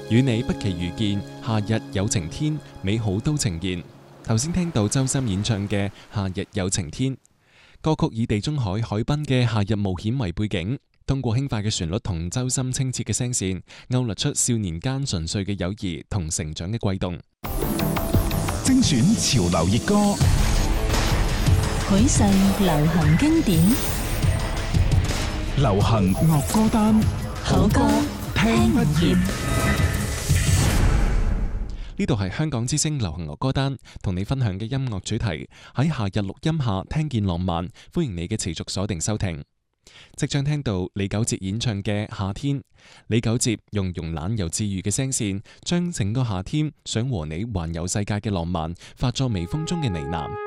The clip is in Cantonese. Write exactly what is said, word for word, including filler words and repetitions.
與你不期遇見，夏日有晴天，美好都呈現。頭先聽到周深演唱嘅《夏日有晴天》歌曲，以地中海海濱嘅夏日冒險為背景，通過輕快嘅旋律同周深清澈嘅聲線，勾勒出少年間純粹嘅友誼同成長嘅悸動。 精選潮流熱歌， 許世流行經典， 流行樂歌單， 好歌聽不厭。 呢度係香港之聲流行樂歌單，同你分享嘅音樂主題喺夏日錄音下聽見浪漫，歡迎你嘅持續鎖定收聽。即將聽到李玖哲演唱嘅《夏天》，李玖哲用慵懶又治愈嘅聲線，將整個夏天想和你環遊世界嘅浪漫，化作微風中嘅呢喃。